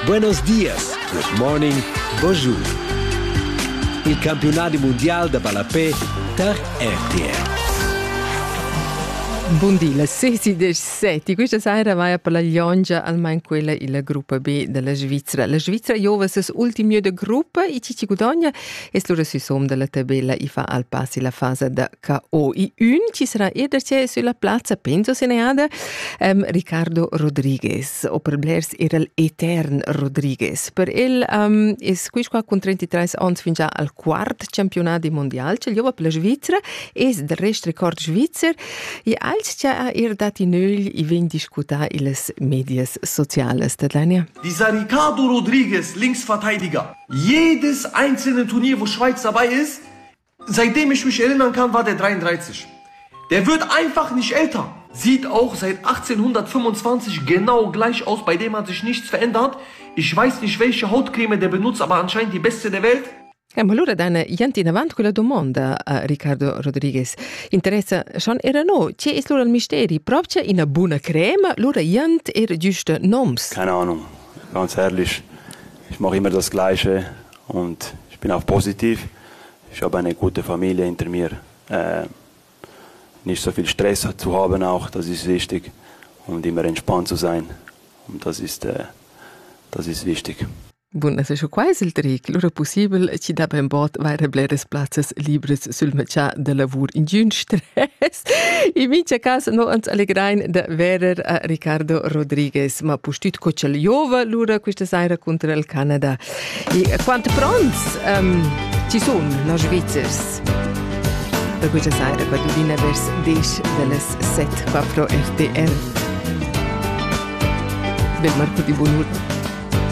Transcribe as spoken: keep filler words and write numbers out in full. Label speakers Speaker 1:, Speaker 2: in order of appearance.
Speaker 1: buenos dias, good morning, bonjour. Il campionato mondiale da Balapè per R T L.
Speaker 2: Buondì, le sedi del sette. Questa sera vai per la Liongia, almeno quella è la gruppa B della Svizzera. La Svizzera giova se ultimi de gruppa, i Cici Gudogna, e loro si sono della tabella, i fa al passi la fase da K O. I un ci sarà ederce sulla piazza, penso se ne ha, um, Riccardo Rodriguez, o per Blers era l'Etern Rodriguez. Per il, um, è qui qua con trentatré anni fin già al quarto campionato mondiale, c'è giova per la Svizzera, e del resto record Svizzera, e als c'è er dati nöl i ven discuta iles medias sociales, Tadania.
Speaker 3: Dieser Riccardo Rodriguez, Linksverteidiger. Jedes einzelne Turnier, wo Schweiz dabei ist, seitdem ich mich erinnern kann, war der dreiunddreißig. Der wird einfach nicht älter. Sieht auch seit achtzehnhundertfünfundzwanzig genau gleich aus, bei dem hat sich nichts verändert. Ich weiß nicht, welche Hautcreme der benutzt, aber anscheinend die beste der Welt.
Speaker 2: Eh, ma allora danno ianti in avanti quella domanda a Riccardo Rodriguez. Interessa schon era no, c'è es loro il misteri, proprio in una buona crema, loro iant era giusto noms.
Speaker 4: Keine Ahnung, ganz ehrlich, ich mache immer das Gleiche und ich bin auch positiv. Ich habe eine gute Familie hinter mir. Äh, nicht so viel Stress zu haben auch, das ist wichtig. Und immer entspannt zu sein. Und das ist, äh, das ist wichtig.
Speaker 2: Bun, das ist schon quasi il trick. Allora possibile ci da ben bot vaire bleres plazzas libres sul matcha de lavur in giun stress. In mince cas no ans allegrain de verer a Riccardo Rodriguez, ma postut cocel Jova lura questa sera contro il Canada. E quanto pronts um, ci sono no Svizzers? Per questa sera quando vine vers dieci delle sette qua pro R T L. Bel Marco di Bonur.